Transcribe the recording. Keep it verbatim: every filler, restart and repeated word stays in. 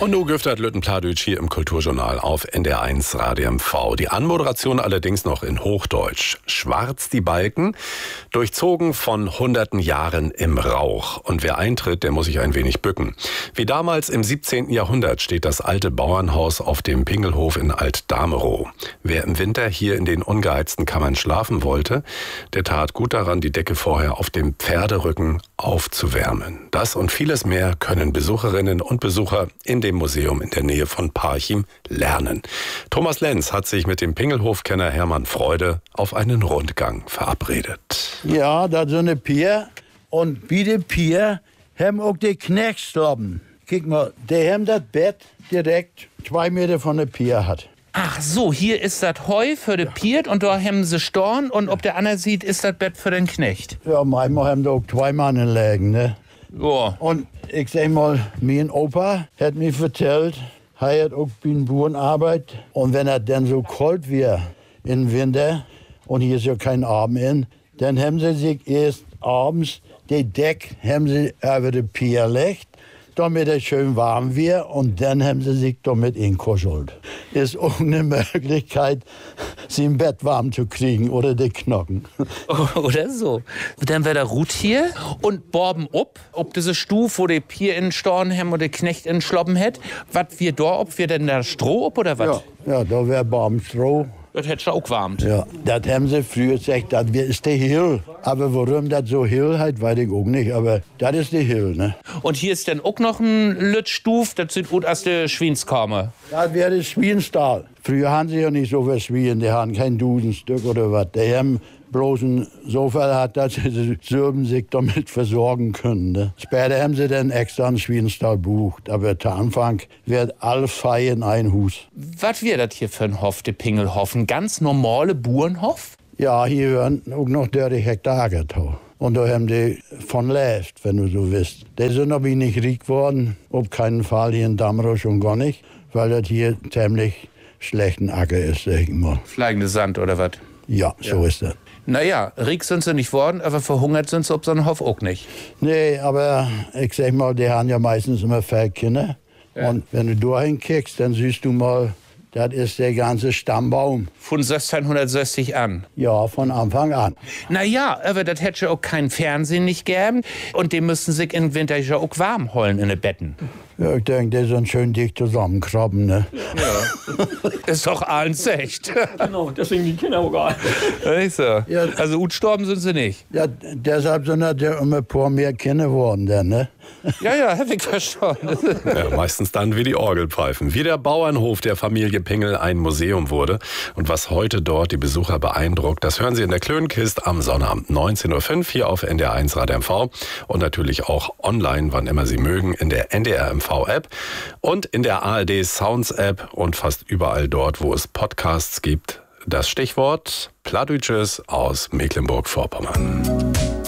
Und nun güftert Lütten Pladütsch hier im Kulturjournal auf N D R eins Radio M V. Die Anmoderation allerdings noch in Hochdeutsch. Schwarz die Balken, durchzogen von hunderten Jahren im Rauch. Und wer eintritt, der muss sich ein wenig bücken. Wie damals im siebzehnten Jahrhundert steht das alte Bauernhaus auf dem Pingelhof in Alt-Damerow. Wer im Winter hier in den ungeheizten Kammern schlafen wollte, der tat gut daran, die Decke vorher auf dem Pferderücken aufzuwärmen. Das und vieles mehr können Besucherinnen und Besucher in dem Museum in der Nähe von Parchim lernen. Thomas Lenz hat sich mit dem Pingelhofkenner Hermann Freude auf einen Rundgang verabredet. Ja, das ist eine Pier. Und bei der Pier haben auch die Knechtslappen. Guck mal, die haben das Bett direkt zwei Meter von der Pier hat. Ach so, hier ist das Heu für die Pier und da haben sie Storn und ob der andere sieht, ist das Bett für den Knecht. Ja, manchmal haben da auch zwei Mann liegen, ne? Ja. Und ich sag mal, mein Opa hat mir erzählt, er hat auch bei den Bauern arbeitet. Und wenn er dann so kalt wird im Winter, und hier ist ja kein Abend in, dann haben sie sich erst abends die Deck haben sie über die Pier gelegt, damit es schön warm wird, und dann haben sie sich damit inkuschelt. Ist auch eine Möglichkeit, sie im Bett warm zu kriegen oder die Knochen. Oder so. Dann wäre der Ruth hier und borben ob, ob diese Stufe, wo die Pier in Storn haben oder Knecht in Schloppen hat. Was wir da, ob wir denn da Stroh ob oder was? Ja, ja, da wäre warm Stroh. Das hätte auch warmt. Ja, das haben sie früher gesagt, das ist der Hill. Aber warum das so Hill heißt, weiß ich auch nicht. Aber das ist der Hill, ne? Und hier ist dann auch noch ein Lützstuf, das sieht gut aus der Schwienskammer. Das wäre das Schwienstall. Früher haben sie ja nicht so viel Schwien, die haben kein Dusenstück oder was. Die haben bloß ein Sofa hat, dass sie sich damit versorgen können. Ne? Später haben sie dann extra einen Schwienstall gebucht. Aber zu Anfang wird alles frei in ein Haus. Was wäre das hier für ein Hof, der Pingelhof? Ein ganz normale Bauernhof? Ja, hier hören auch noch dreißig Hektar getan. Und da haben die von lebt, wenn du so willst. Die sind aber nicht reich geworden. Auf keinen Fall hier in Damerow schon gar nicht. Weil das hier ziemlich schlechten Acker ist, sag ich mal. Fliegende Sand oder was? Ja, so ja. Ist das. Naja, reich sind sie nicht worden, aber verhungert sind sie auf so einem Hof auch nicht. Nee, aber ich sag mal, die haben ja meistens immer viele Kinder. Ja. Und wenn du da hinkickst, dann siehst du mal, das ist der ganze Stammbaum. Von sechzehnhundertsechzig an? Ja, von Anfang an. Naja, aber das hätte ja auch kein Fernsehen nicht gegeben. Und die müssten sich im Winter ja auch warm holen in den Betten. Ja, ich denke, die sind schön dicht zusammenkrabben, ne? Ja. Ist doch allen echt. Genau, deswegen die Kinder auch gar nicht. So. Ja. Also gut gestorben sind sie nicht. Ja, deshalb sind das ja immer ein paar mehr Kinder geworden, dann, ne? Ja, ja, hab ich verstanden. Ja, meistens dann wie die Orgelpfeifen. Wie der Bauernhof der Familie Pingel ein Museum wurde und was heute dort die Besucher beeindruckt, das hören Sie in der Klönkist am Sonnabend neunzehn Uhr fünf hier auf N D R eins Radio M V und natürlich auch online, wann immer Sie mögen, in der N D R M V App und in der A R D Sounds App und fast überall dort, wo es Podcasts gibt. Das Stichwort Pladütsches aus Mecklenburg-Vorpommern.